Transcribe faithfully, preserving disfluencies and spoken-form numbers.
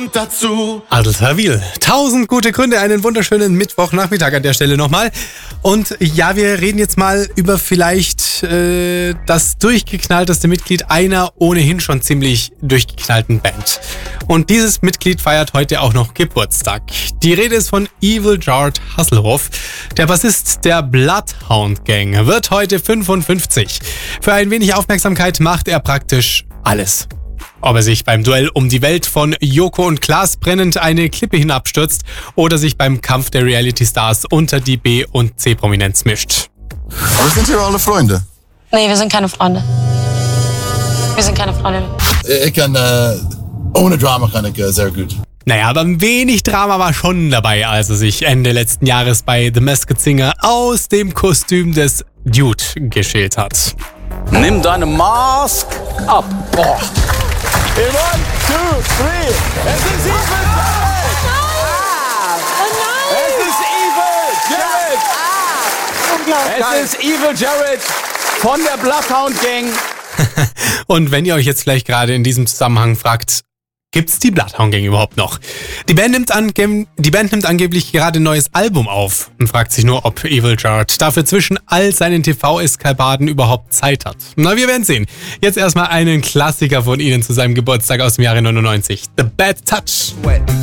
kommt dazu. Adel Tawil. Tausend gute Gründe, einen wunderschönen Mittwochnachmittag an der Stelle nochmal. Und ja, wir reden jetzt mal über vielleicht äh, das durchgeknallteste Mitglied einer ohnehin schon ziemlich durchgeknallten Band. Und dieses Mitglied feiert heute auch noch Geburtstag. Die Rede ist von Evil Jared Hasselhoff. Der Bassist der Bloodhound Gang wird heute fünfundfünfzig. Für ein wenig Aufmerksamkeit macht er praktisch alles. Ob er sich beim Duell um die Welt von Joko und Klaas brennend eine Klippe hinabstürzt oder sich beim Kampf der Reality-Stars unter die B- und C-Prominenz mischt. Aber sind ihr alle Freunde? Nee, wir sind keine Freunde. Wir sind keine Freunde. Ich kann, äh, ohne Drama kann ich äh, sehr gut. Naja, aber ein wenig Drama war schon dabei, als er sich Ende letzten Jahres bei The Masked Singer aus dem Kostüm des Dude geschält hat. Nimm deine Mask ab. Boah. In one, two, three. Es ist Evil Jared! Es ist Evil Jared! Es ist Evil Jared von der Bloodhound Gang. Und wenn ihr euch jetzt vielleicht gerade in diesem Zusammenhang fragt, gibt's die Bloodhound Gang überhaupt noch? Die Band nimmt, ange- die Band nimmt angeblich gerade ein neues Album auf und fragt sich nur, ob Evil Jared dafür zwischen all seinen T V-Eskapaden überhaupt Zeit hat. Na, wir werden sehen. Jetzt erstmal einen Klassiker von ihnen zu seinem Geburtstag aus dem Jahre neunundneunzig. The Bad Touch.